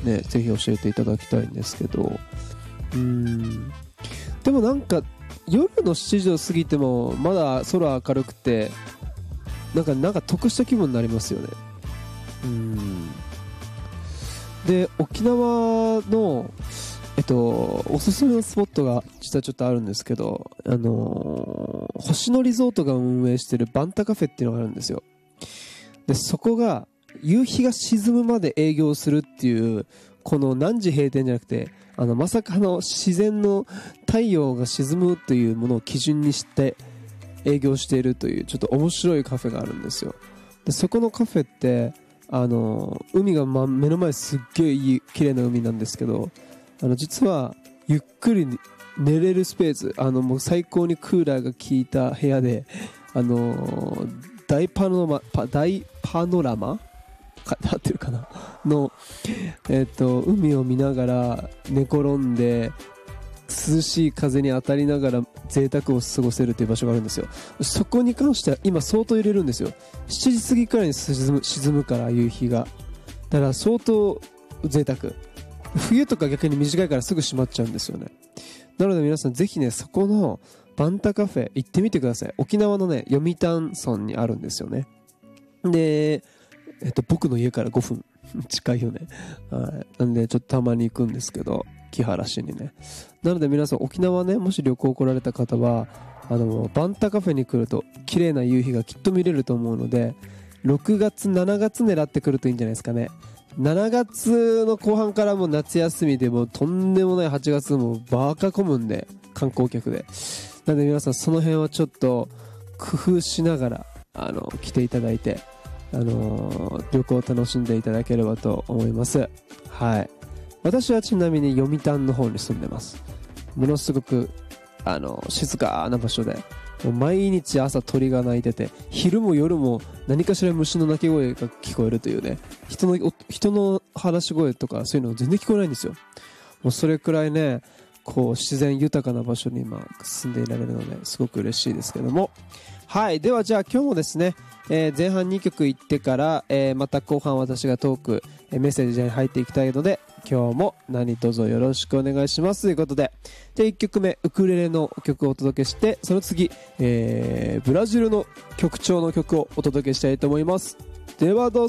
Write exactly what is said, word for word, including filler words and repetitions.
ねぜひ教えていただきたいんですけど、うーんでもなんか夜のしちじを過ぎてもまだ空明るくてなんかなんか得した気分になりますよね。うーんで沖縄のえっとおすすめのスポットが実はちょっとあるんですけど、あのー、星野リゾートが運営してるバンタカフェっていうのがあるんですよ。でそこが夕日が沈むまで営業するっていう、この何時閉店じゃなくて、あのまさかの自然の太陽が沈むというものを基準にして営業しているというちょっと面白いカフェがあるんですよ。でそこのカフェってあの海が、ま、目の前すっげえいい綺麗な海なんですけど、あの実はゆっくり寝れるスペース、あのもう最高にクーラーが効いた部屋で、あの大パノマパ大パノラマか合ってるかなの、えー、と海を見ながら寝転んで涼しい風に当たりながら贅沢を過ごせるという場所があるんですよ。そこに関しては今相当入れるんですよ。しちじ過ぎくらいに沈む、沈むから夕日が、だから相当贅沢。冬とか逆に短いからすぐ閉まっちゃうんですよね。なので皆さんぜひねそこのバンタカフェ行ってみてください。沖縄のね読谷村にあるんですよね。でえっと僕の家からごふん近いよね。はい。なんでちょっとたまに行くんですけど、木原市にね。なので皆さん沖縄ねもし旅行来られた方はあのバンタカフェに来ると綺麗な夕日がきっと見れると思うので、ろくがつしちがつ狙ってくるといいんじゃないですかね。しちがつの後半からもう夏休みでもうとんでもないはちがつもバカ混むんで、観光客で。なので皆さんその辺はちょっと工夫しながらあの来ていただいて、あのー、旅行を楽しんでいただければと思います。はい。私はちなみに読谷の方に住んでます。ものすごくあの静かな場所で、もう毎日朝鳥が鳴いてて、昼も夜も何かしら虫の鳴き声が聞こえるというね、人の人の話し声とかそういうの全然聞こえないんですよ。もうそれくらいねこう自然豊かな場所に今住んでいられるのですごく嬉しいですけども。はい。ではじゃあ今日もですね、えー、前半にきょく行ってから、えー、また後半私がトーク、えー、メッセージに入っていきたいので、今日も何卒よろしくお願いしますということで、じゃあいっきょくめウクレレの曲をお届けして、その次、えー、ブラジルの曲調の曲をお届けしたいと思います。ではどうぞ。